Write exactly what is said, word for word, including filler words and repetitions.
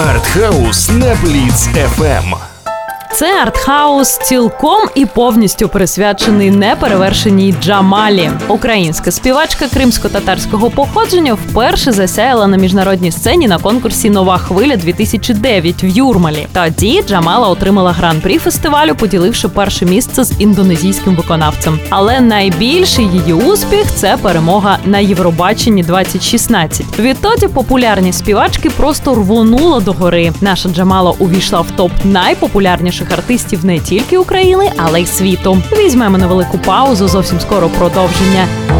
Артхаус на Бліц еф ем. Це артхаус цілком і повністю присвячений неперевершеній Джамалі. Українська співачка кримсько-татарського походження вперше засяяла на міжнародній сцені на конкурсі «Нова хвиля-дві тисячі дев'ять» в Юрмалі. Тоді Джамала отримала гран-прі фестивалю, поділивши перше місце з індонезійським виконавцем. Але найбільший її успіх – це перемога на Євробаченні двадцять шістнадцять. Відтоді популярність співачки просто рвонула догори. Наша Джамала увійшла в топ найпопулярніших артистів не тільки України, але й світу. Візьмемо невелику паузу, зовсім скоро продовження.